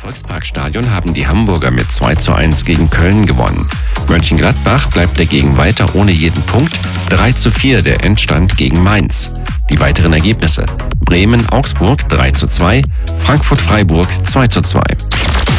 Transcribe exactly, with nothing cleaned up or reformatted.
Volksparkstadion haben die Hamburger mit zwei zu eins gegen Köln gewonnen. Mönchengladbach bleibt dagegen weiter ohne jeden Punkt. drei zu vier der Endstand gegen Mainz. Die weiteren Ergebnisse: Bremen-Augsburg drei zu zwei, Frankfurt-Freiburg zwei zu zwei.